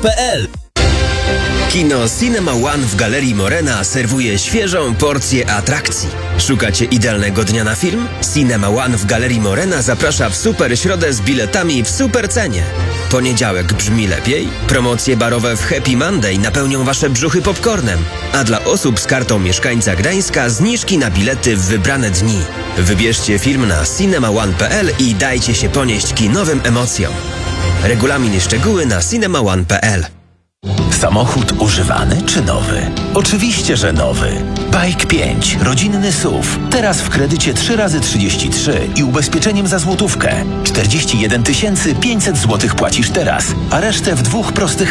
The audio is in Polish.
cinemaone.pl. Kino Cinema One w Galerii Morena serwuje świeżą porcję atrakcji. Szukacie idealnego dnia na film? Cinema One w Galerii Morena zaprasza w super środę z biletami w super cenie. Poniedziałek brzmi lepiej? Promocje barowe w Happy Monday napełnią wasze brzuchy popcornem. A dla osób z kartą mieszkańca Gdańska zniżki na bilety w wybrane dni. Wybierzcie film na cinemaone.pl i dajcie się ponieść kinowym emocjom. Regulamin i szczegóły na cinemaone.pl. Samochód używany czy nowy? Oczywiście, że nowy. Bike 5, rodzinny SUV. Teraz w kredycie 3x33 i ubezpieczeniem za złotówkę. 41 500 zł płacisz teraz, a resztę w 2 prostych